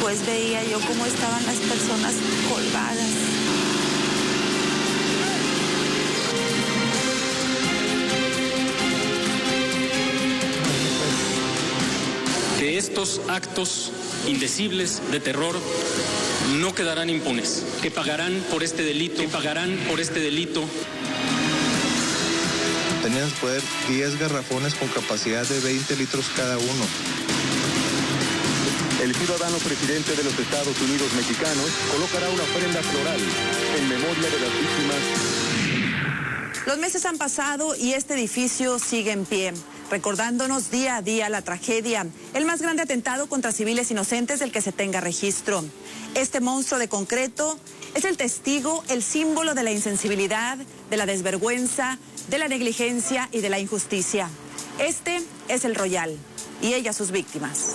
después veía yo cómo estaban las personas colgadas. Que estos actos indecibles de terror no quedarán impunes, que pagarán por este delito, Tenían que poder 10 garrafones con capacidad de 20 litros cada uno. El ciudadano presidente de los Estados Unidos mexicanos colocará una ofrenda floral en memoria de las víctimas. Los meses han pasado y este edificio sigue en pie, recordándonos día a día la tragedia, el más grande atentado contra civiles inocentes del que se tenga registro. Este monstruo de concreto es el testigo, el símbolo de la insensibilidad, de la desvergüenza, de la negligencia y de la injusticia. Este es el Royal y ellas sus víctimas.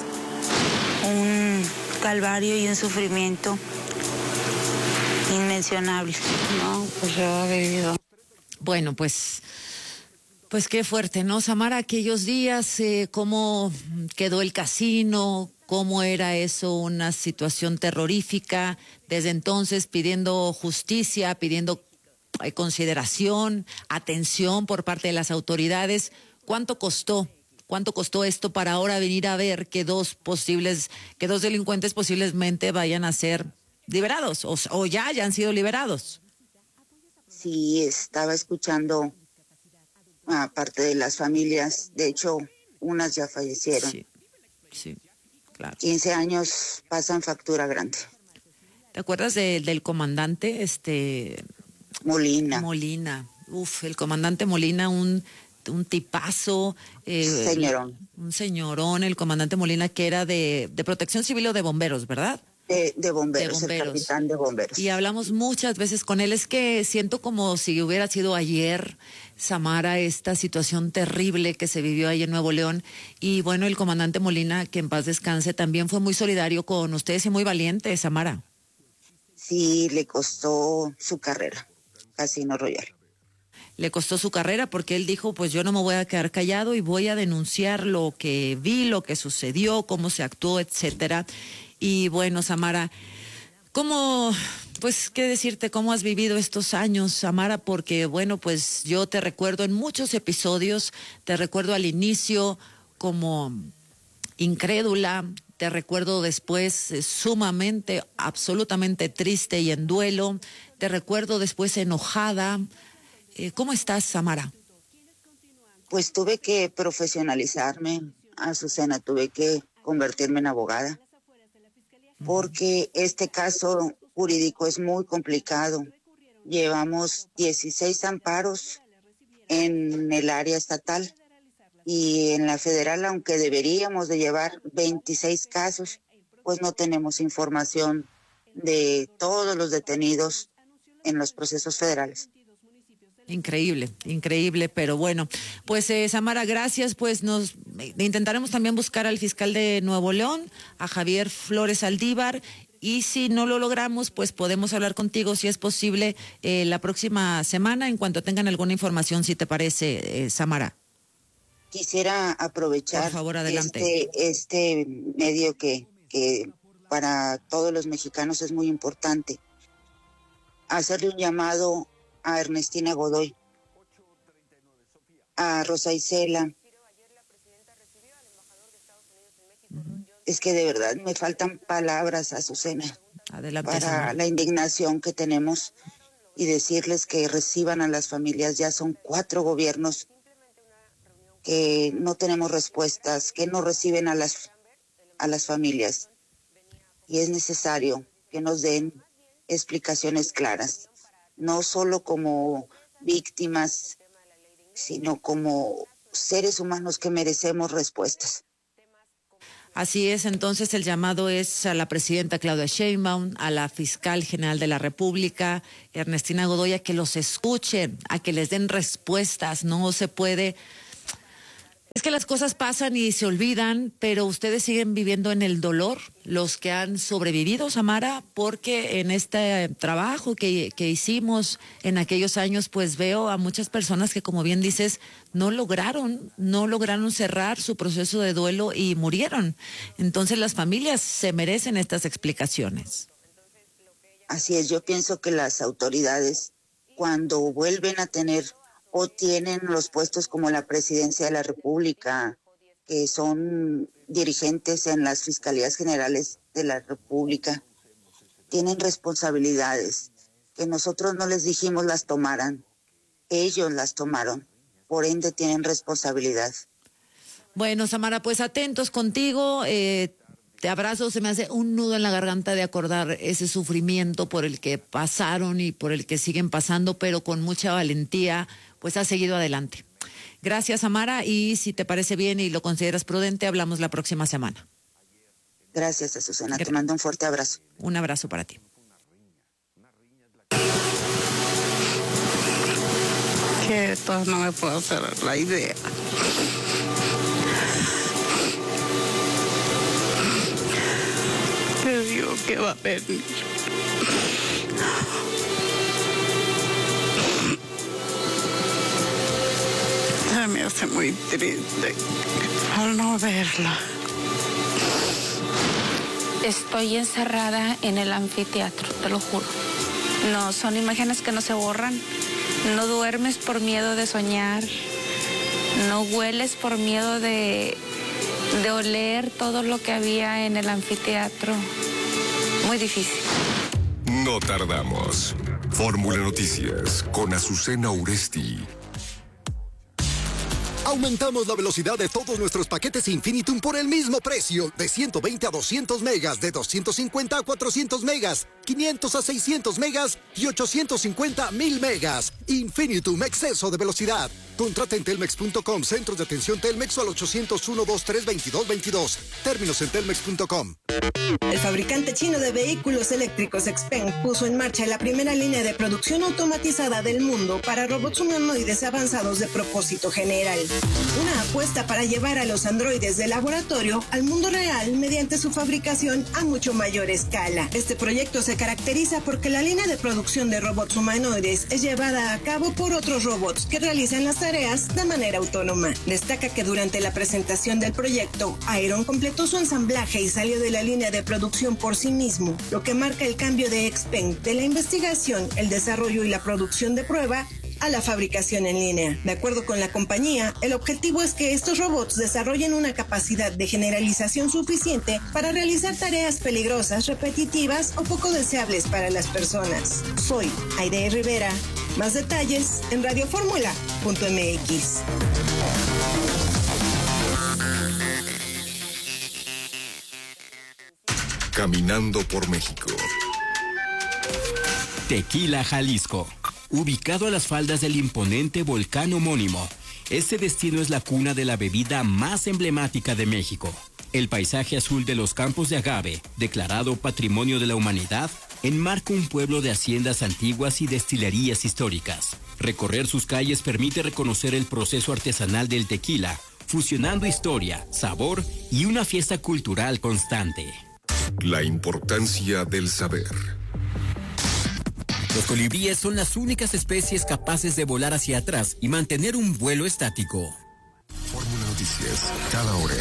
Un calvario y un sufrimiento inmencionable. No, pues yo he vivido. Bueno, pues qué fuerte, ¿no, Samara? Aquellos días, cómo quedó el casino, cómo era eso, una situación terrorífica. Desde entonces pidiendo justicia, pidiendo consideración, atención por parte de las autoridades. ¿Cuánto costó? ¿Cuánto costó esto para ahora venir a ver que dos delincuentes posiblemente vayan a ser liberados o ya hayan sido liberados? Sí, estaba escuchando a parte de las familias, de hecho, unas ya fallecieron. Sí, claro. 15 años pasan factura grande. ¿Te acuerdas del comandante Molina? El comandante Molina, un tipazo. Señorón. Un señorón, el comandante Molina, que era de Protección Civil o de bomberos, ¿verdad? De bomberos, el capitán de bomberos. Y hablamos muchas veces con él. Es que siento como si hubiera sido ayer, Samara, esta situación terrible que se vivió ahí en Nuevo León. Y bueno, el comandante Molina, que en paz descanse, también fue muy solidario con ustedes y muy valiente, Samara. Sí, le costó su carrera, Casino Royal. Le costó su carrera porque él dijo, pues yo no me voy a quedar callado y voy a denunciar lo que vi, lo que sucedió, cómo se actuó, etcétera. Y bueno, Samara, qué decirte, cómo has vivido estos años, Samara, porque bueno, pues yo te recuerdo en muchos episodios, te recuerdo al inicio como incrédula, te recuerdo después sumamente, absolutamente triste y en duelo, te recuerdo después enojada. ¿Cómo estás, Samara? Pues tuve que profesionalizarme, Azucena, tuve que convertirme en abogada, porque este caso jurídico es muy complicado. Llevamos 16 amparos en el área estatal y en la federal, aunque deberíamos de llevar 26 casos, pues no tenemos información de todos los detenidos en los procesos federales. Increíble, pero bueno, pues Samara, gracias, pues intentaremos también buscar al fiscal de Nuevo León, a Javier Flores Aldívar, y si no lo logramos, pues podemos hablar contigo, si es posible, la próxima semana, en cuanto tengan alguna información, si te parece, Samara. Quisiera aprovechar, por favor, adelante, este medio que para todos los mexicanos es muy importante, hacerle un llamado a Ernestina Godoy, a Rosa Isela. Es que de verdad me faltan palabras, Azucena, adelante, para Samara. La indignación que tenemos y decirles que reciban a las familias. Ya son 4 gobiernos que no tenemos respuestas, que no reciben a las familias, y es necesario que nos den explicaciones claras, no solo como víctimas, sino como seres humanos que merecemos respuestas. Así es, entonces el llamado es a la presidenta Claudia Sheinbaum, a la fiscal general de la República, Ernestina Godoy, a que los escuchen, a que les den respuestas. No se puede Es que las cosas pasan y se olvidan, pero ustedes siguen viviendo en el dolor, los que han sobrevivido, Samara, porque en este trabajo que hicimos en aquellos años, pues veo a muchas personas que, como bien dices, no lograron cerrar su proceso de duelo y murieron. Entonces las familias se merecen estas explicaciones. Así es, yo pienso que las autoridades, cuando vuelven a tener o tienen los puestos como la Presidencia de la República, que son dirigentes en las Fiscalías Generales de la República, tienen responsabilidades que nosotros no les dijimos las tomaran, ellos las tomaron, por ende tienen responsabilidad. Bueno, Samara, pues atentos contigo, te abrazo, se me hace un nudo en la garganta de acordar ese sufrimiento por el que pasaron y por el que siguen pasando, pero con mucha valentía, pues has seguido adelante. Gracias, Samara, y si te parece bien y lo consideras prudente, hablamos la próxima semana. Gracias, Azucena, te mando un fuerte abrazo. Un abrazo para ti. Que esto no me puedo hacer la idea. Te digo que va a venir. Se me hace muy triste al no verla. Estoy encerrada en el anfiteatro, te lo juro. No, son imágenes que no se borran. No duermes por miedo de soñar. No hueles por miedo de oler todo lo que había en el anfiteatro. Muy difícil. No tardamos. Fórmula Noticias con Azucena Uresti. Aumentamos la velocidad de todos nuestros paquetes Infinitum por el mismo precio, de 120 a 200 megas, de 250 a 400 megas, 500 a 600 megas y 850 a 1000 megas. Infinitum, exceso de velocidad. Contrata en telmex.com, centros de atención Telmex o al 801-2322-22. Términos en telmex.com. El fabricante chino de vehículos eléctricos XPeng puso en marcha la primera línea de producción automatizada del mundo para robots humanoides avanzados de propósito general. Una apuesta para llevar a los androides de laboratorio al mundo real mediante su fabricación a mucho mayor escala. Este proyecto se caracteriza porque la línea de producción de robots humanoides es llevada a cabo por otros robots que realizan las tareas de manera autónoma. Destaca que durante la presentación del proyecto, Iron completó su ensamblaje y salió de la línea de producción por sí mismo, lo que marca el cambio de XPeng de la investigación, el desarrollo y la producción de prueba a la fabricación en línea. De acuerdo con la compañía, el objetivo es que estos robots desarrollen una capacidad de generalización suficiente para realizar tareas peligrosas, repetitivas o poco deseables para las personas. Soy Aide Rivera. Más detalles en radioformula.mx. Caminando por México. Tequila, Jalisco. Ubicado a las faldas del imponente volcán homónimo, este destino es la cuna de la bebida más emblemática de México. El paisaje azul de los campos de agave, declarado Patrimonio de la Humanidad, enmarca un pueblo de haciendas antiguas y destilerías históricas. Recorrer sus calles permite reconocer el proceso artesanal del tequila, fusionando historia, sabor y una fiesta cultural constante. La importancia del saber. Los colibríes son las únicas especies capaces de volar hacia atrás y mantener un vuelo estático. Fórmula Noticias, cada hora.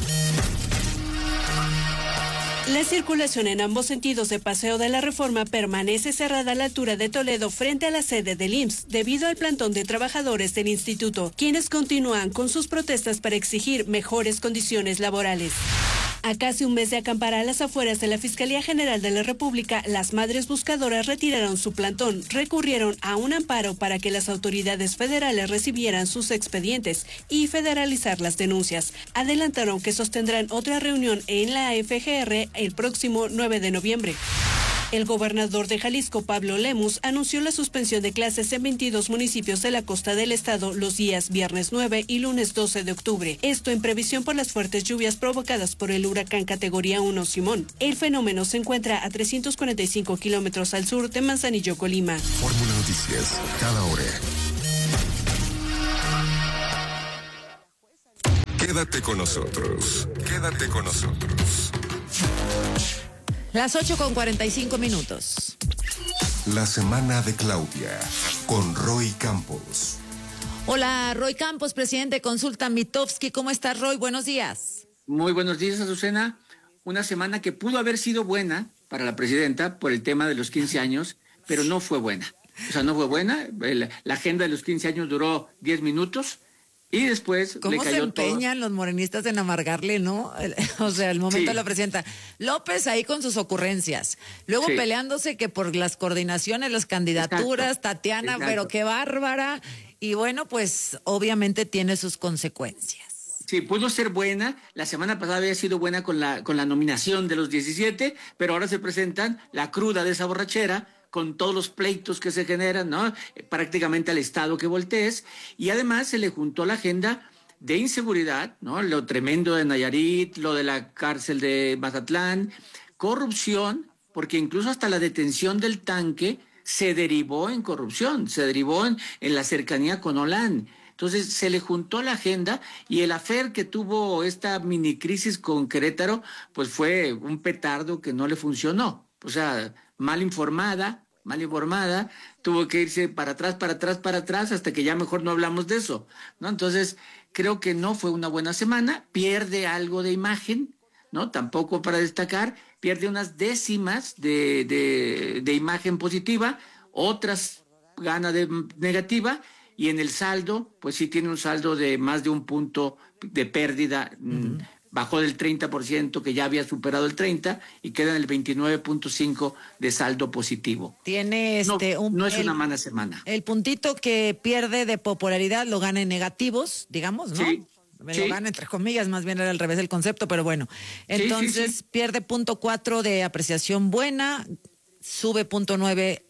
La circulación en ambos sentidos de Paseo de la Reforma permanece cerrada a la altura de Toledo frente a la sede del IMSS debido al plantón de trabajadores del instituto, quienes continúan con sus protestas para exigir mejores condiciones laborales. A casi un mes de acampar a las afueras de la Fiscalía General de la República, las madres buscadoras retiraron su plantón, recurrieron a un amparo para que las autoridades federales recibieran sus expedientes y federalizar las denuncias. Adelantaron que sostendrán otra reunión en la FGR el próximo 9 de noviembre. El gobernador de Jalisco, Pablo Lemus, anunció la suspensión de clases en 22 municipios de la costa del estado los días viernes 9 y lunes 12 de octubre. Esto en previsión por las fuertes lluvias provocadas por el huracán categoría 1 Simón. El fenómeno se encuentra a 345 kilómetros al sur de Manzanillo, Colima. Fórmula Noticias, cada hora. Quédate con nosotros. Quédate con nosotros. Las 8:45. La semana de Claudia con Roy Campos. Hola, Roy Campos, presidente de Consulta Mitofsky. ¿Cómo estás, Roy? Buenos días. Muy buenos días, Azucena. Una semana que pudo haber sido buena para la presidenta por el tema de los 15 años, pero no fue buena. O sea, no fue buena. La agenda de los 15 años duró 10 minutos y después ¿Cómo le cayó se empeñan los morenistas en amargarle, no? O sea, el momento de la presidenta. López ahí con sus ocurrencias. Luego peleándose que por las coordinaciones, las candidaturas, Tatiana, pero qué bárbara. Y bueno, pues obviamente tiene sus consecuencias. Sí, pudo ser buena. La semana pasada había sido buena con la nominación de los 17, pero ahora se presentan la cruda de esa borrachera con todos los pleitos que se generan, ¿no? Prácticamente al Estado que voltees. Y además se le juntó la agenda de inseguridad, ¿no? Lo tremendo de Nayarit, lo de la cárcel de Mazatlán, corrupción, porque incluso hasta la detención del tanque se derivó en corrupción, se derivó en la cercanía con Olán. Entonces se le juntó la agenda y el afer que tuvo esta mini crisis con Querétaro, pues fue un petardo que no le funcionó. O sea, mal informada, tuvo que irse para atrás, hasta que ya mejor no hablamos de eso, ¿no? Entonces creo que no fue una buena semana, pierde algo de imagen, ¿no? Tampoco para destacar, pierde unas décimas de imagen positiva, otras gana de negativa, y en el saldo, pues sí tiene un saldo de más de un punto de pérdida, bajó del 30%, que ya había superado el 30%, y queda en el 29.5% de saldo positivo. Tiene no es una mala semana. El puntito que pierde de popularidad lo gana en negativos, digamos, ¿no? Sí. Lo gana entre comillas, más bien era al revés del concepto, pero bueno. Entonces pierde 0.4 de apreciación buena, sube 0.9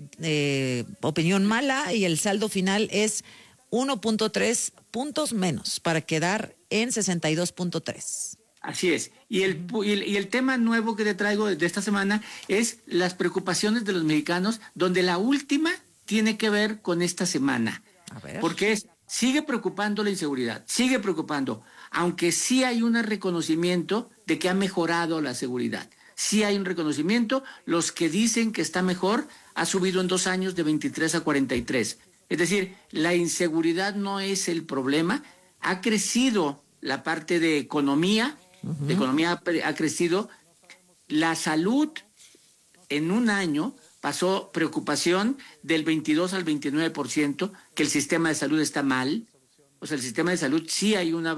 opinión mala, y el saldo final es 1.3 puntos menos para quedar en 62.3. Así es. Y el tema nuevo que te traigo de esta semana es las preocupaciones de los mexicanos, donde la última tiene que ver con esta semana. A ver. Porque sigue preocupando la inseguridad, sigue preocupando, aunque sí hay un reconocimiento de que ha mejorado la seguridad. Sí hay un reconocimiento, los que dicen que está mejor ha subido en 2 años de 23 a 43. Es decir, la inseguridad no es el problema, ha crecido la parte de economía, ha crecido, la salud en un año pasó preocupación del 22 al 29%, que el sistema de salud está mal. O sea, el sistema de salud sí hay una...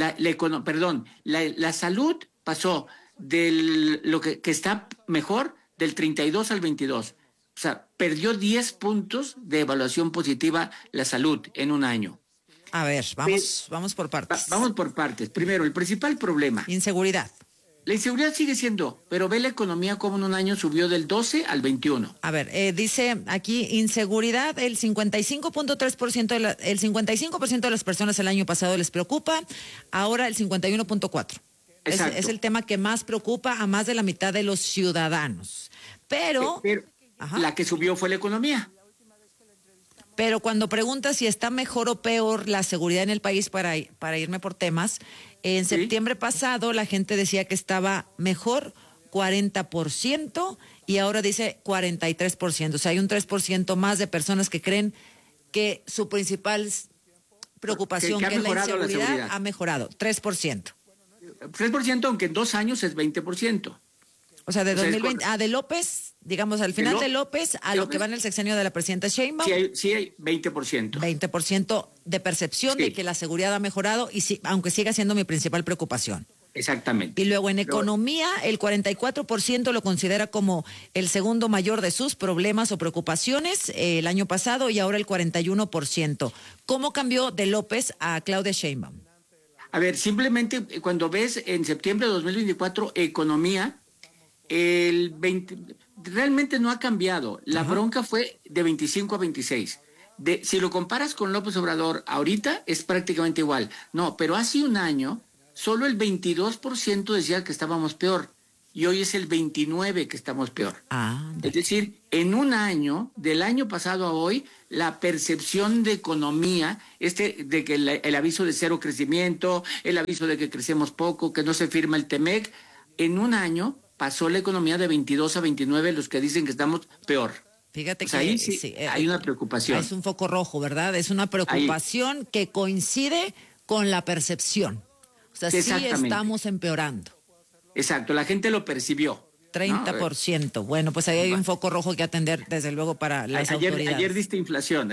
La salud pasó de lo que está mejor del 32 al 22. O sea, perdió 10 puntos de evaluación positiva la salud en un año. A ver, vamos por partes. Vamos por partes. Primero, el principal problema. Inseguridad. La inseguridad sigue siendo, pero ve la economía como en un año subió del 12 al 21. A ver, dice aquí, inseguridad, el 55.3%, el 55% de las personas el año pasado les preocupa, ahora el 51.4%. Es el tema que más preocupa a más de la mitad de los ciudadanos. Pero la que subió fue la economía. Pero cuando preguntas si está mejor o peor la seguridad en el país, para irme por temas, en septiembre pasado la gente decía que estaba mejor 40% y ahora dice 43%. O sea, hay un 3% más de personas que creen que su principal preocupación, que es la inseguridad, ha mejorado. 3%. 3%, aunque en 2 años es 20%. O sea, de 2020 de López, digamos, al final de López a lo que va en el sexenio de la presidenta Sheinbaum. Sí hay 20%. 20% de percepción de que la seguridad ha mejorado, y aunque siga siendo mi principal preocupación. Exactamente. Y luego en economía, el 44% lo considera como el segundo mayor de sus problemas o preocupaciones el año pasado, y ahora el 41%. ¿Cómo cambió de López a Claudia Sheinbaum? A ver, simplemente cuando ves en septiembre de 2024, economía, realmente no ha cambiado. La bronca fue de 25 a 26. Si lo comparas con López Obrador, ahorita es prácticamente igual. No, pero hace un año, solo el 22% decía que estábamos peor. y hoy es el 29 que estamos peor. Es decir, en un año, del año pasado a hoy, la percepción de economía, de que el aviso de cero crecimiento, el aviso de que crecemos poco, que no se firma el TEMEC, en un año pasó la economía de 22 a 29, los que dicen que estamos peor. Fíjate que ahí sí hay una preocupación. Es un foco rojo, ¿verdad? Es una preocupación que coincide con la percepción. O sea, sí estamos empeorando. Exacto, la gente lo percibió. 30%. ¿No? Bueno, pues ahí hay un foco rojo que atender, desde luego, para las autoridades. Ayer diste inflación.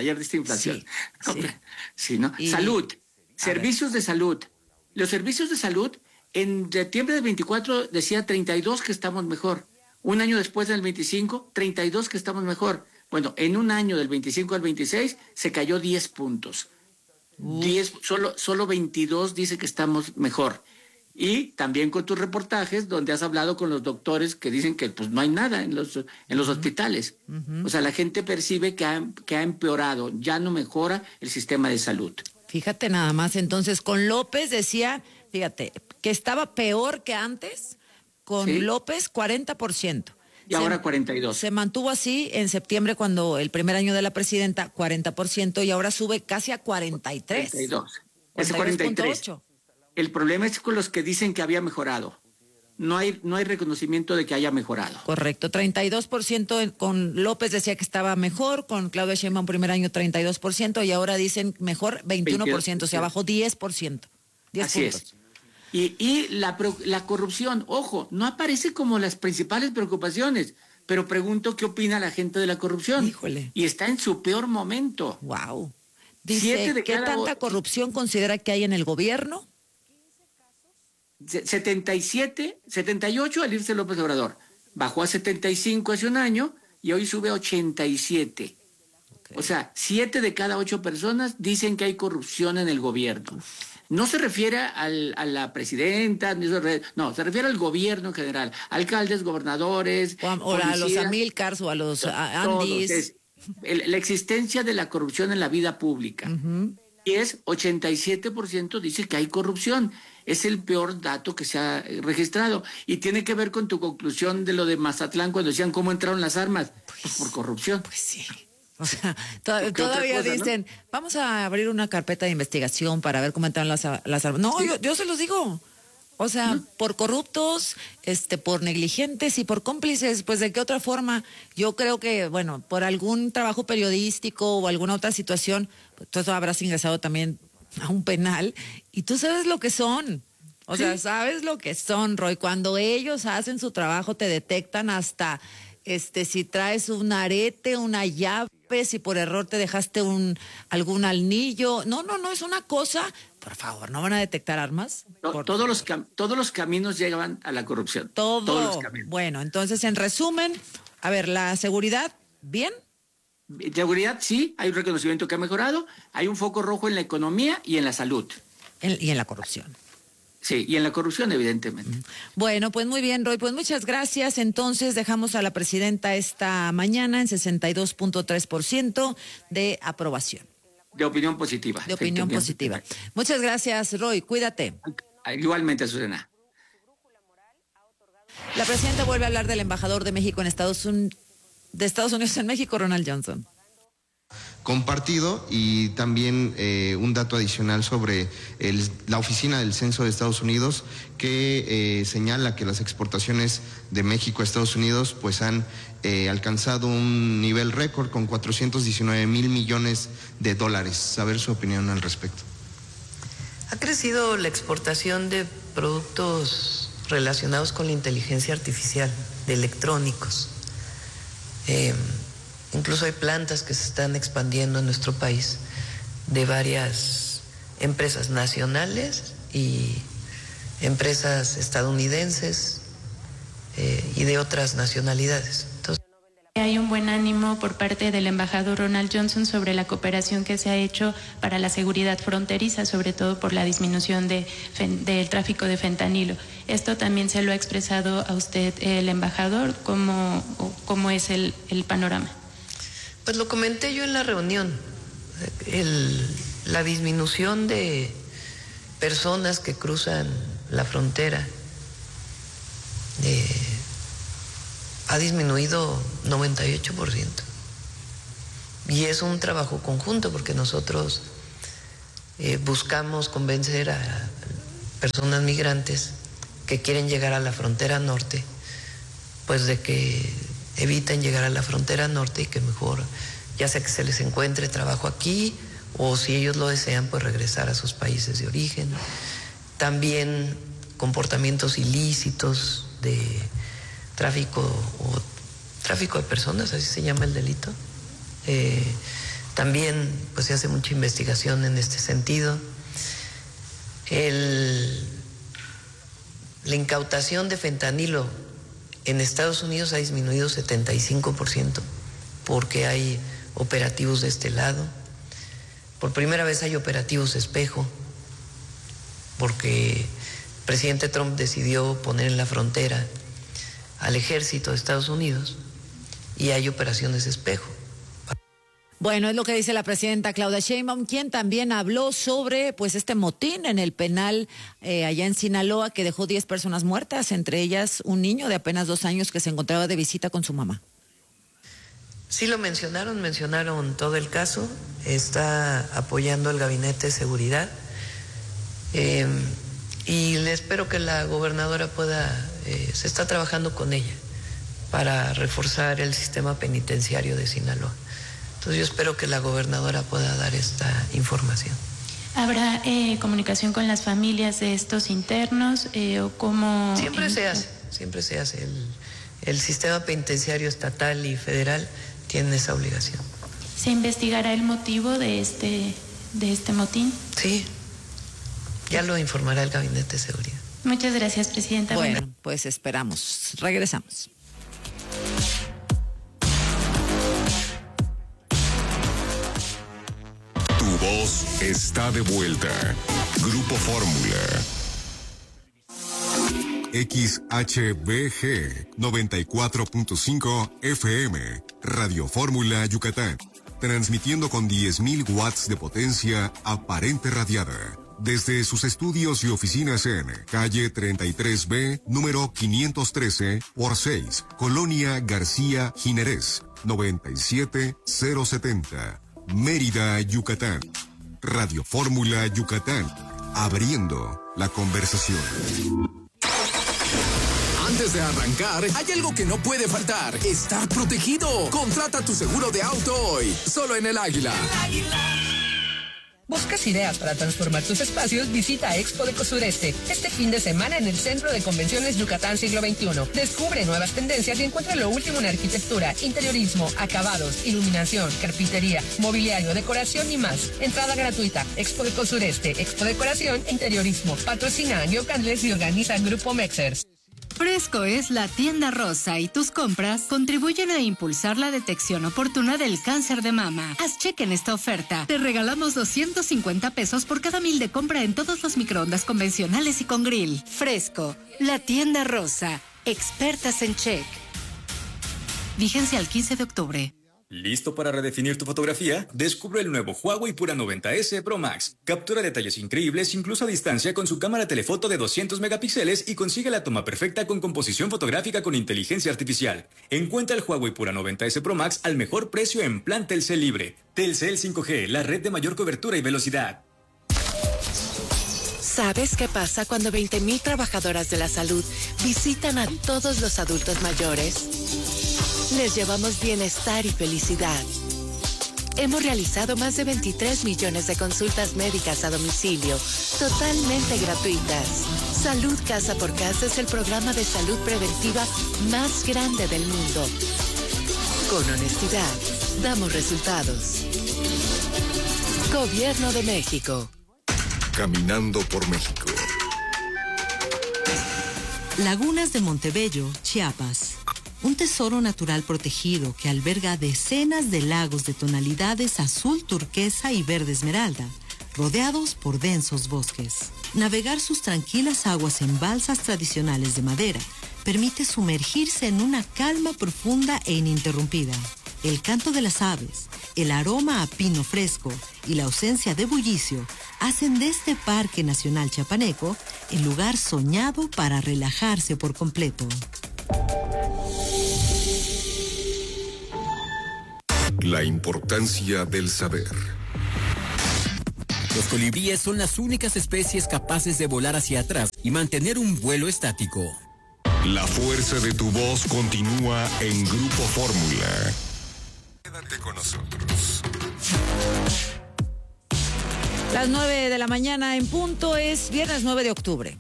Sí, ¿no? Salud, servicios de salud. Los servicios de salud, en septiembre del 24 decía 32 que estamos mejor. Un año después del 25, 32 que estamos mejor. Bueno, en un año del 25 al 26 se cayó 10 puntos. 10, solo 22 dice que estamos mejor. Y también con tus reportajes donde has hablado con los doctores que dicen que pues no hay nada en los hospitales. O sea, la gente percibe que ha empeorado, ya no mejora el sistema de salud. Fíjate nada más, entonces con López decía, fíjate, que estaba peor que antes. Con López, 40%. Y ahora 42%. Se mantuvo así en septiembre, cuando el primer año de la presidenta, 40%, y ahora sube casi a 43%. 42%. Es 43%. El problema es con los que dicen que había mejorado. No hay reconocimiento de que haya mejorado. Correcto, 32% con López decía que estaba mejor, con Claudia Sheinbaum primer año 32%, y ahora dicen mejor 21%, o sea, bajó 10%. 10 Así puntos. es. Y la corrupción, ojo, no aparece como las principales preocupaciones, pero pregunto qué opina la gente de la corrupción. Híjole. Y está en su peor momento. Wow. Dice, ¿qué tanta corrupción considera que hay en el gobierno? 78 al irse López Obrador. Bajó a 75 hace un año y hoy sube a 87. Okay. O sea, 7 de cada 8 personas dicen que hay corrupción en el gobierno. No se refiere a la presidenta, no, se refiere al gobierno en general, alcaldes, gobernadores, o a los Amílcars o a los Andis. La existencia de la corrupción en la vida pública. Y es 87% dice que hay corrupción. Es el peor dato que se ha registrado. Y tiene que ver con tu conclusión de lo de Mazatlán cuando decían cómo entraron las armas. Pues por corrupción. Pues sí. O sea, todavía dicen, ¿no? Vamos a abrir una carpeta de investigación para ver cómo entran las armas. No, sí. yo se los digo. O sea, por corruptos, por negligentes y por cómplices, pues de qué otra forma. Yo creo que, bueno, por algún trabajo periodístico o alguna otra situación, pues tú habrás ingresado también a un penal y tú sabes lo que son. O sea, sabes lo que son, Roy. Cuando ellos hacen su trabajo te detectan hasta si traes un arete, una llave, si por error te dejaste algún anillo. No, es una cosa. Por favor, ¿no van a detectar armas? Todos los caminos llegan a la corrupción. Todos los caminos. Bueno, entonces, en resumen, a ver, la seguridad, ¿bien? Seguridad, sí, hay un reconocimiento que ha mejorado, hay un foco rojo en la economía y en la salud. Y en la corrupción. Sí, y en la corrupción, evidentemente. Bueno, pues muy bien, Roy, pues muchas gracias. Entonces, dejamos a la presidenta esta mañana en 62.3% de aprobación. De opinión positiva. De opinión positiva. Muchas gracias, Roy. Cuídate. Igualmente, Susana. La presidenta vuelve a hablar del embajador de México en Estados Unidos en México, Ronald Johnson. Compartido, y también un dato adicional sobre la oficina del Censo de Estados Unidos que señala que las exportaciones de México a Estados Unidos pues han alcanzado un nivel récord con 419,000 millones de dólares. Saber su opinión al respecto. Ha crecido la exportación de productos relacionados con la inteligencia artificial, de electrónicos. Incluso hay plantas que se están expandiendo en nuestro país de varias empresas nacionales y empresas estadounidenses y de otras nacionalidades. Entonces, hay un buen ánimo por parte del embajador Ronald Johnson sobre la cooperación que se ha hecho para la seguridad fronteriza, sobre todo por la disminución del tráfico de fentanilo. Esto también se lo ha expresado a usted el embajador. ¿Cómo es el panorama? Pues lo comenté yo en la reunión, la disminución de personas que cruzan la frontera ha disminuido 98%. Y es un trabajo conjunto porque nosotros buscamos convencer a personas migrantes que quieren llegar a la frontera norte, pues de que eviten llegar a la frontera norte y que mejor, ya sea que se les encuentre trabajo aquí o si ellos lo desean, pues regresar a sus países de origen. También comportamientos ilícitos de tráfico de personas, así se llama el delito. También pues se hace mucha investigación en este sentido. La incautación de fentanilo en Estados Unidos ha disminuido 75% porque hay operativos de este lado. Por primera vez hay operativos espejo porque el presidente Trump decidió poner en la frontera al ejército de Estados Unidos y hay operaciones espejo. Bueno, es lo que dice la presidenta Claudia Sheinbaum, quien también habló sobre pues este motín en el penal allá en Sinaloa que dejó 10 personas muertas, entre ellas un niño de apenas 2 años que se encontraba de visita con su mamá. Sí lo mencionaron todo el caso, está apoyando el Gabinete de Seguridad y le espero que la gobernadora se está trabajando con ella para reforzar el sistema penitenciario de Sinaloa. Entonces yo espero que la gobernadora pueda dar esta información. ¿Habrá comunicación con las familias de estos internos o cómo? Siempre se hace. El sistema penitenciario estatal y federal tiene esa obligación. ¿Se investigará el motivo de este motín? Sí, ya lo informará el Gabinete de Seguridad. Muchas gracias, presidenta. Bueno, pues esperamos. Regresamos. Tu voz está de vuelta. Grupo Fórmula. XHBG 94.5 FM. Radio Fórmula Yucatán. Transmitiendo con 10.000 watts de potencia aparente radiada. Desde sus estudios y oficinas en calle 33B, número 513 por 6, Colonia García Jiménez, 97070. Mérida, Yucatán. Radio Fórmula Yucatán. Abriendo la conversación. Antes de arrancar, hay algo que no puede faltar. Estar protegido. Contrata tu seguro de auto hoy. Solo en El Águila. ¿Buscas ideas para transformar tus espacios? Visita Expo Decosureste este fin de semana en el Centro de Convenciones Yucatán Siglo XXI. Descubre nuevas tendencias y encuentra lo último en arquitectura, interiorismo, acabados, iluminación, carpintería, mobiliario, decoración y más. Entrada gratuita. Expo Decosureste, Expo Decoración e Interiorismo. Patrocina Neocandles y organiza Grupo Mexers. Fresco es la tienda rosa y tus compras contribuyen a impulsar la detección oportuna del cáncer de mama. Haz cheque en esta oferta. Te regalamos 250 pesos por cada 1,000 de compra en todos los microondas convencionales y con grill. Fresco, la tienda rosa. Expertas en check. Vigencia al 15 de octubre. ¿Listo para redefinir tu fotografía? Descubre el nuevo Huawei Pura 90S Pro Max. Captura detalles increíbles incluso a distancia con su cámara telefoto de 200 megapíxeles y consigue la toma perfecta con composición fotográfica con inteligencia artificial. Encuentra el Huawei Pura 90S Pro Max al mejor precio en plan Telcel Libre. Telcel 5G, la red de mayor cobertura y velocidad. ¿Sabes qué pasa cuando 20,000 trabajadoras de la salud visitan a todos los adultos mayores? Les llevamos bienestar y felicidad. Hemos realizado más de 23 millones de consultas médicas a domicilio, totalmente gratuitas. Salud Casa por Casa es el programa de salud preventiva más grande del mundo. Con honestidad, damos resultados. Gobierno de México. Caminando por México. Lagunas de Montebello, Chiapas. Un tesoro natural protegido que alberga decenas de lagos de tonalidades azul turquesa y verde esmeralda, rodeados por densos bosques. Navegar sus tranquilas aguas en balsas tradicionales de madera permite sumergirse en una calma profunda e ininterrumpida. El canto de las aves, el aroma a pino fresco y la ausencia de bullicio hacen de este Parque Nacional Chiapaneco el lugar soñado para relajarse por completo. La importancia del saber. Los colibríes son las únicas especies capaces de volar hacia atrás y mantener un vuelo estático. La fuerza de tu voz continúa en Grupo Fórmula. Quédate con nosotros. Las 9 de la mañana en punto, es viernes 9 de octubre.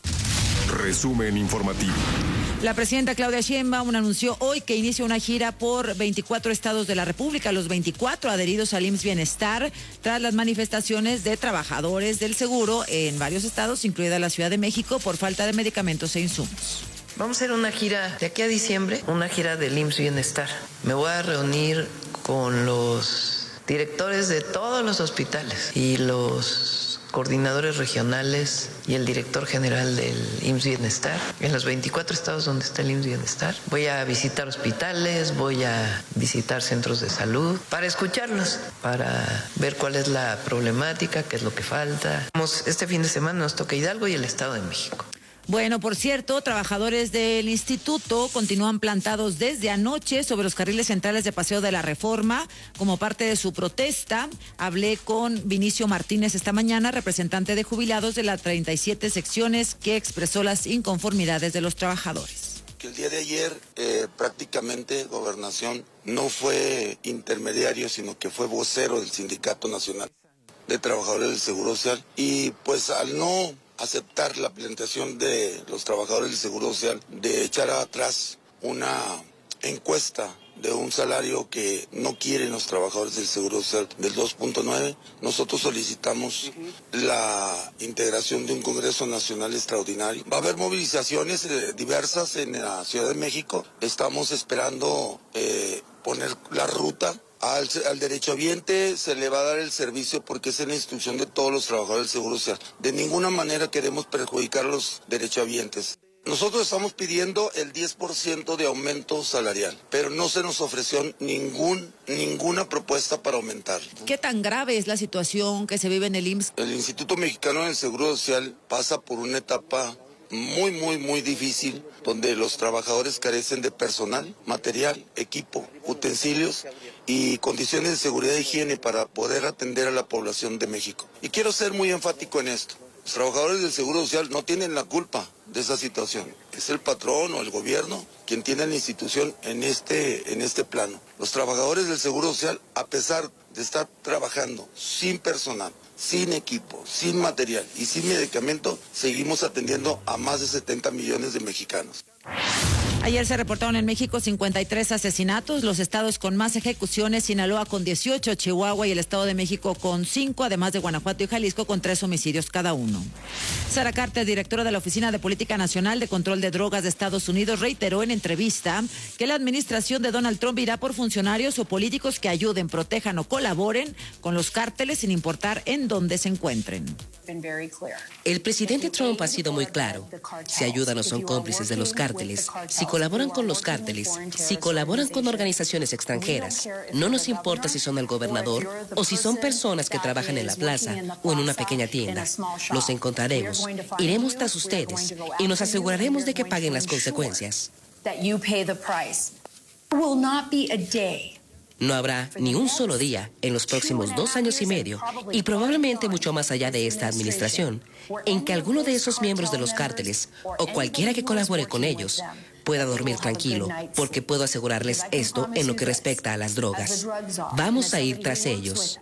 Resumen informativo. La presidenta Claudia Sheinbaum anunció hoy que inicia una gira por 24 estados de la República, los 24 adheridos al IMSS Bienestar, tras las manifestaciones de trabajadores del seguro en varios estados, incluida la Ciudad de México, por falta de medicamentos e insumos. Vamos a hacer una gira de aquí a diciembre, una gira del IMSS Bienestar. Me voy a reunir con los directores de todos los hospitales y los coordinadores regionales y el director general del IMSS Bienestar en los 24 estados donde está el IMSS Bienestar. Voy a visitar hospitales, voy a visitar centros de salud para escucharlos, para ver cuál es la problemática, qué es lo que falta. Este fin de semana nos toca Hidalgo y el Estado de México. Bueno, por cierto, trabajadores del instituto continúan plantados desde anoche sobre los carriles centrales de Paseo de la Reforma como parte de su protesta. Hablé con Vinicio Martínez esta mañana, representante de jubilados de las 37 secciones, que expresó las inconformidades de los trabajadores. Que el día de ayer prácticamente Gobernación no fue intermediario, sino que fue vocero del Sindicato Nacional de Trabajadores del Seguro Social, y pues al no aceptar la planteación de los trabajadores del Seguro Social de echar atrás una encuesta de un salario que no quieren los trabajadores del Seguro Social del 2.9, nosotros solicitamos la integración de un Congreso Nacional extraordinario. Va a haber movilizaciones diversas en la Ciudad de México. Estamos esperando poner la ruta. Al derechohabiente se le va a dar el servicio porque es en la instrucción de todos los trabajadores del Seguro Social. De ninguna manera queremos perjudicar a los derechohabientes. Nosotros estamos pidiendo el 10% de aumento salarial, pero no se nos ofreció ninguna propuesta para aumentar. ¿Qué tan grave es la situación que se vive en el IMSS? El Instituto Mexicano del Seguro Social pasa por una etapa muy difícil, donde los trabajadores carecen de personal, material, equipo, utensilios y condiciones de seguridad e higiene para poder atender a la población de México. Y quiero ser muy enfático en esto. Los trabajadores del Seguro Social no tienen la culpa de esa situación. Es el patrón o el gobierno quien tiene la institución en este plano. Los trabajadores del Seguro Social, a pesar de estar trabajando sin personal, sin equipo, sin material y sin medicamento, seguimos atendiendo a más de 70 millones de mexicanos. Ayer se reportaron en México 53 asesinatos, los estados con más ejecuciones: Sinaloa con 18, Chihuahua y el Estado de México con 5, además de Guanajuato y Jalisco con 3 homicidios cada uno. Sara Carter, directora de la Oficina de Política Nacional de Control de Drogas de Estados Unidos, reiteró en entrevista que la administración de Donald Trump irá por funcionarios o políticos que ayuden, protejan o colaboren con los cárteles sin importar en dónde se encuentren. El presidente Trump ha sido muy claro. Si ayudan o son cómplices de los cárteles, si colaboran con los cárteles, si colaboran con organizaciones extranjeras, no nos importa si son el gobernador o si son personas que trabajan en la plaza o en una pequeña tienda. Los encontraremos, iremos tras ustedes y nos aseguraremos de que paguen las consecuencias. No habrá ni un solo día en los próximos 2 años y medio, y probablemente mucho más allá de esta administración, en que alguno de esos miembros de los cárteles o cualquiera que colabore con ellos pueda dormir tranquilo, porque puedo asegurarles esto en lo que respecta a las drogas. Vamos a ir tras ellos.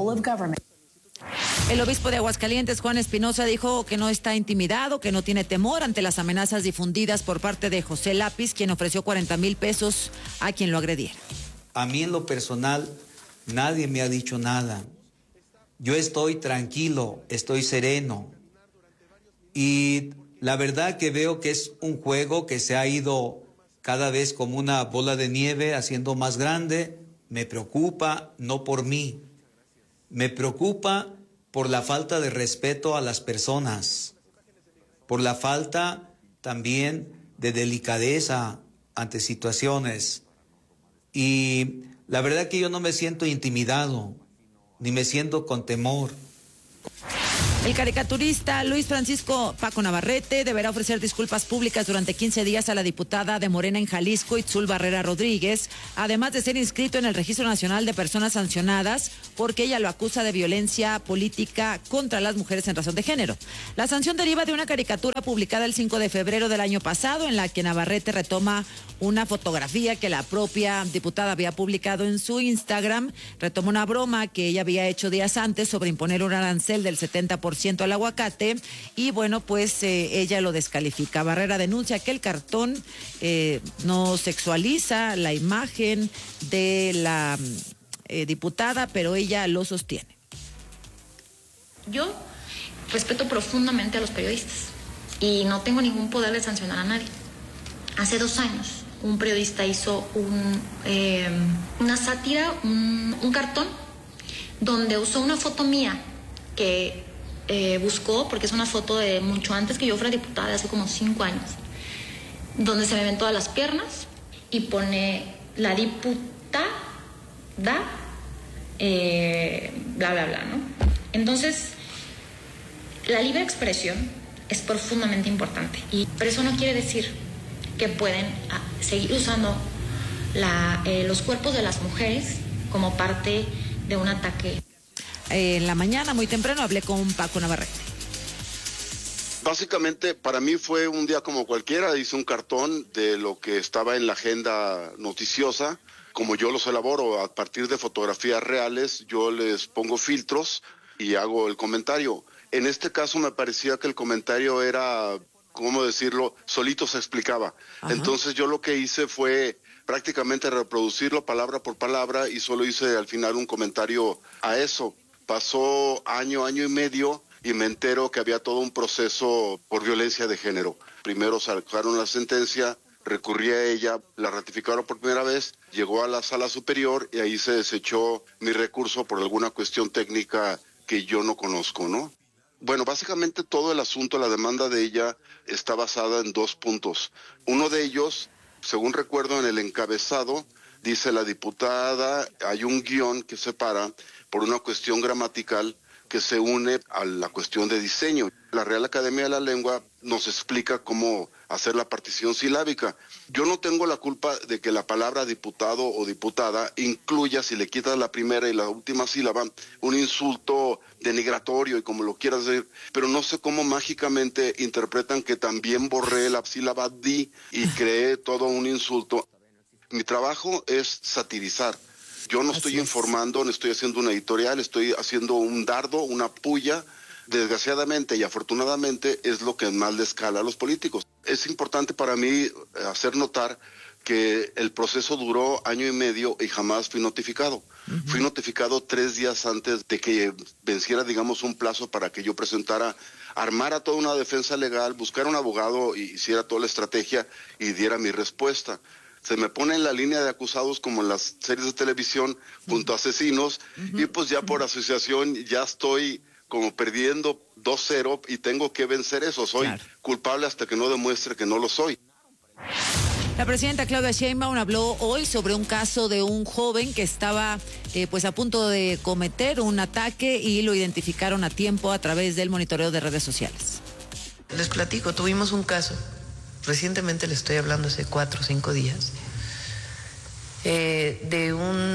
El obispo de Aguascalientes, Juan Espinosa, dijo que no está intimidado, que no tiene temor ante las amenazas difundidas por parte de José Lápiz, quien ofreció 40,000 pesos a quien lo agrediera. A mí en lo personal nadie me ha dicho nada. Yo estoy tranquilo, estoy sereno. Y la verdad que veo que es un juego que se ha ido cada vez como una bola de nieve, haciendo más grande. Me preocupa, no por mí. Me preocupa por la falta de respeto a las personas, por la falta también de delicadeza ante situaciones. Y la verdad que yo no me siento intimidado, ni me siento con temor. El caricaturista Luis Francisco Paco Navarrete deberá ofrecer disculpas públicas durante 15 días a la diputada de Morena en Jalisco, Itzul Barrera Rodríguez, además de ser inscrito en el Registro Nacional de Personas Sancionadas porque ella lo acusa de violencia política contra las mujeres en razón de género. La sanción deriva de una caricatura publicada el 5 de febrero del año pasado en la que Navarrete retoma una fotografía que la propia diputada había publicado en su Instagram. Retoma una broma que ella había hecho días antes sobre imponer un arancel del 70% al aguacate y bueno, pues ella lo descalifica. Barrera denuncia que el cartón no sexualiza la imagen de la diputada, pero ella lo sostiene. Yo respeto profundamente a los periodistas y no tengo ningún poder de sancionar a nadie. Hace 2 años un periodista hizo una sátira, un cartón donde usó una foto mía que buscó, porque es una foto de mucho antes que yo fuera diputada, de hace como 5 años, donde se me ven todas las piernas y pone la diputada, bla, bla, bla, ¿no? Entonces, la libre expresión es profundamente importante, pero eso no quiere decir que pueden seguir usando los cuerpos de las mujeres como parte de un ataque. En la mañana, muy temprano, hablé con Paco Navarrete. Básicamente, para mí fue un día como cualquiera. Hice un cartón de lo que estaba en la agenda noticiosa. Como yo los elaboro a partir de fotografías reales, yo les pongo filtros y hago el comentario. En este caso me parecía que el comentario era, ¿cómo decirlo?, solito se explicaba. Ajá. Entonces yo lo que hice fue prácticamente reproducirlo palabra por palabra y solo hice al final un comentario a eso. Pasó año y medio y me entero que había todo un proceso por violencia de género. Primero sacaron la sentencia, recurrí a ella, la ratificaron por primera vez, llegó a la sala superior y ahí se desechó mi recurso por alguna cuestión técnica que yo no conozco, ¿no? Bueno, básicamente todo el asunto, la demanda de ella está basada en 2 puntos. Uno de ellos, según recuerdo en el encabezado, dice la diputada, hay un guión que separa por una cuestión gramatical que se une a la cuestión de diseño. La Real Academia de la Lengua nos explica cómo hacer la partición silábica. Yo no tengo la culpa de que la palabra diputado o diputada incluya, si le quitas la primera y la última sílaba, un insulto denigratorio y como lo quieras decir, pero no sé cómo mágicamente interpretan que también borré la sílaba di y creé todo un insulto. Mi trabajo es satirizar. Yo no estoy informando, no estoy haciendo una editorial, estoy haciendo un dardo, una puya. Desgraciadamente y afortunadamente es lo que más les cala a los políticos. Es importante para mí hacer notar que el proceso duró 1 año y medio y jamás fui notificado. Fui notificado 3 días antes de que venciera, digamos, un plazo para que yo armara toda una defensa legal, buscara un abogado y hiciera toda la estrategia y diera mi respuesta. Se me pone en la línea de acusados como en las series de televisión junto a asesinos y pues ya por asociación ya estoy como perdiendo 2-0 y tengo que vencer eso. Soy culpable hasta que no demuestre que no lo soy. La presidenta Claudia Sheinbaum habló hoy sobre un caso de un joven que estaba pues a punto de cometer un ataque y lo identificaron a tiempo a través del monitoreo de redes sociales. Les platico, tuvimos un caso. Recientemente le estoy hablando hace 4 o 5 días, de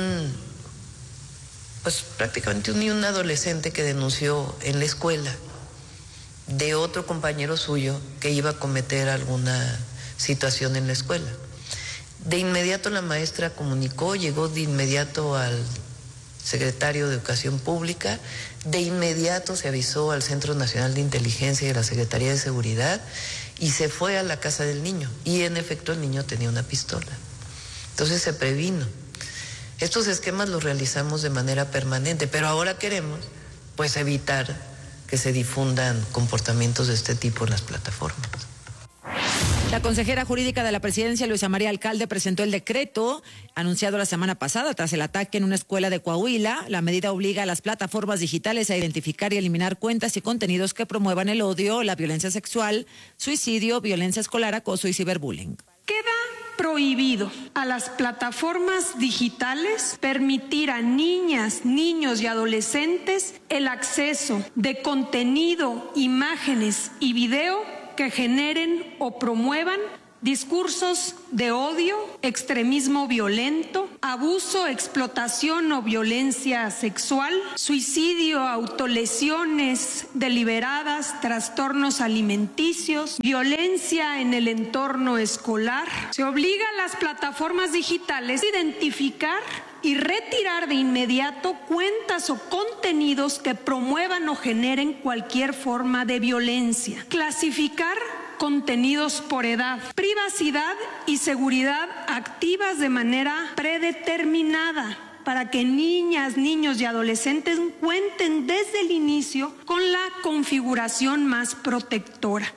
prácticamente un adolescente que denunció en la escuela de otro compañero suyo que iba a cometer alguna situación en la escuela. De inmediato la maestra comunicó, llegó de inmediato al secretario de Educación Pública, de inmediato se avisó al Centro Nacional de Inteligencia y a la Secretaría de Seguridad y se fue a la casa del niño. Y en efecto el niño tenía una pistola. Entonces se previno. Estos esquemas los realizamos de manera permanente, pero ahora queremos pues evitar que se difundan comportamientos de este tipo en las plataformas. La consejera jurídica de la presidencia, Luisa María Alcalde, presentó el decreto anunciado la semana pasada tras el ataque en una escuela de Coahuila. La medida obliga a las plataformas digitales a identificar y eliminar cuentas y contenidos que promuevan el odio, la violencia sexual, suicidio, violencia escolar, acoso y ciberbullying. Queda prohibido a las plataformas digitales permitir a niñas, niños y adolescentes el acceso de contenido, imágenes y video que generen o promuevan discursos de odio, extremismo violento, abuso, explotación o violencia sexual, suicidio, autolesiones deliberadas, trastornos alimenticios, violencia en el entorno escolar. Se obliga a las plataformas digitales a identificar y retirar de inmediato cuentas o contenidos que promuevan o generen cualquier forma de violencia. Clasificar contenidos por edad, privacidad y seguridad activas de manera predeterminada para que niñas, niños y adolescentes cuenten desde el inicio con la configuración más protectora.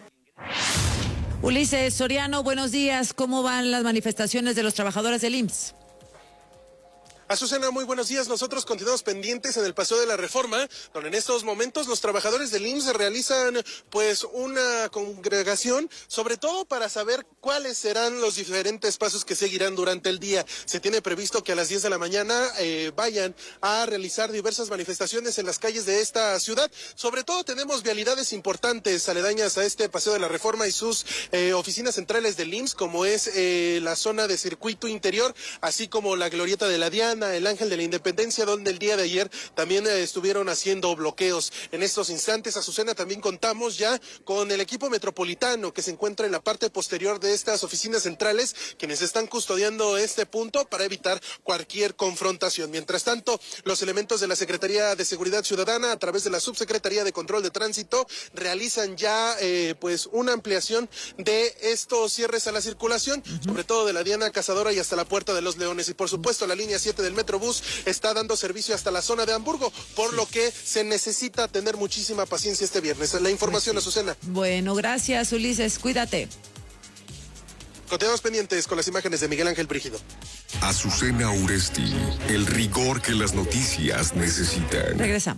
Ulises Soriano, buenos días. ¿Cómo van las manifestaciones de los trabajadores del IMSS? Azucena, muy buenos días. Nosotros continuamos pendientes en el Paseo de la Reforma, donde en estos momentos los trabajadores del IMSS realizan pues una congregación, sobre todo para saber cuáles serán los diferentes pasos que seguirán durante el día. Se tiene previsto que a las 10 de la mañana vayan a realizar diversas manifestaciones en las calles de esta ciudad. Sobre todo tenemos vialidades importantes aledañas a este Paseo de la Reforma y sus oficinas centrales del IMSS, como es la zona de circuito interior, así como la Glorieta de la Diana, el Ángel de la Independencia, donde el día de ayer también estuvieron haciendo bloqueos. En estos instantes, Azucena, también contamos ya con el equipo metropolitano que se encuentra en la parte posterior de estas oficinas centrales, quienes están custodiando este punto para evitar cualquier confrontación. Mientras tanto, los elementos de la Secretaría de Seguridad Ciudadana, a través de la Subsecretaría de Control de Tránsito, realizan ya pues una ampliación de estos cierres a la circulación, sobre todo de la Diana Cazadora y hasta la Puerta de los Leones. Y por supuesto, la línea 7 del Metrobús está dando servicio hasta la zona de Hamburgo, por lo que se necesita tener muchísima paciencia este viernes. La información, Azucena. Bueno, gracias, Ulises. Cuídate. Continuamos pendientes con las imágenes de Miguel Ángel Brígido. Azucena Uresti, el rigor que las noticias necesitan. Regresamos.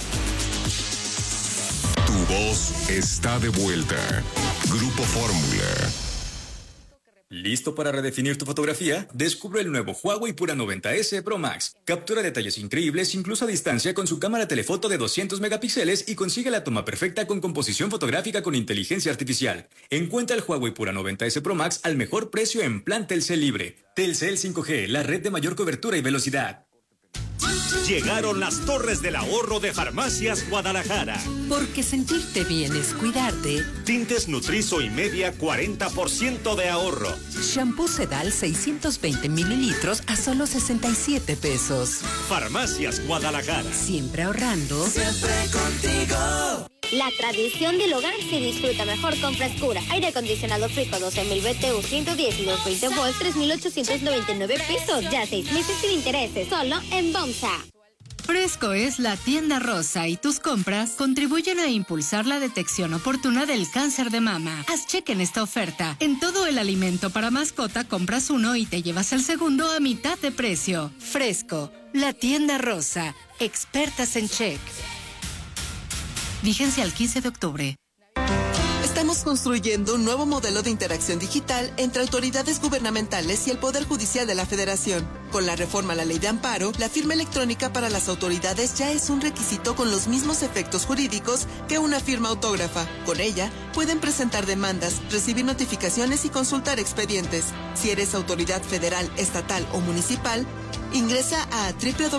Tu voz está de vuelta. Grupo Fórmula. ¿Listo para redefinir tu fotografía? Descubre el nuevo Huawei Pura 90S Pro Max. Captura detalles increíbles incluso a distancia con su cámara telefoto de 200 megapíxeles y consigue la toma perfecta con composición fotográfica con inteligencia artificial. Encuentra el Huawei Pura 90S Pro Max al mejor precio en plan Telcel Libre. Telcel 5G, la red de mayor cobertura y velocidad. Llegaron las Torres del Ahorro de Farmacias Guadalajara. Porque sentirte bien es cuidarte. Tintes Nutrizo y Media, 40% de ahorro. Shampoo Sedal 620 mililitros a solo 67 pesos. Farmacias Guadalajara. Siempre ahorrando. Siempre contigo. La tradición del hogar se disfruta mejor con frescura. Aire acondicionado Frico 12.000 BTU 110 y 220 volts, 3.899 pesos. Ya 6 meses sin intereses. Solo en Bomsa. Fresco es la tienda rosa y tus compras contribuyen a impulsar la detección oportuna del cáncer de mama. Haz cheque en esta oferta. En todo el alimento para mascota compras uno y te llevas el segundo a mitad de precio. Fresco, la tienda rosa. Expertas en check. Vigencia al 15 de octubre. Estamos construyendo un nuevo modelo de interacción digital entre autoridades gubernamentales y el Poder Judicial de la Federación. Con la reforma a la Ley de Amparo, la firma electrónica para las autoridades ya es un requisito con los mismos efectos jurídicos que una firma autógrafa. Con ella, pueden presentar demandas, recibir notificaciones y consultar expedientes. Si eres autoridad federal, estatal o municipal, ingresa a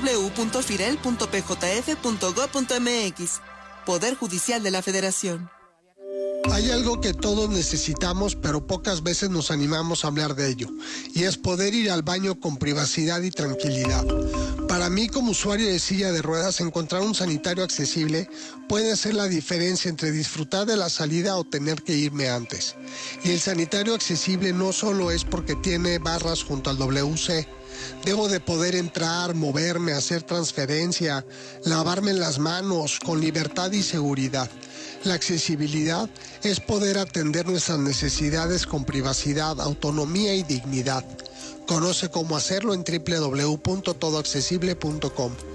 www.firel.pjf.gov.mx. Poder Judicial de la Federación. Hay algo que todos necesitamos, pero pocas veces nos animamos a hablar de ello, y es poder ir al baño con privacidad y tranquilidad. Para mí, como usuario de silla de ruedas, encontrar un sanitario accesible puede ser la diferencia entre disfrutar de la salida o tener que irme antes. Y el sanitario accesible no solo es porque tiene barras junto al WC. Debo de poder entrar, moverme, hacer transferencia, lavarme las manos con libertad y seguridad. La accesibilidad es poder atender nuestras necesidades con privacidad, autonomía y dignidad. Conoce cómo hacerlo en www.todoaccesible.com.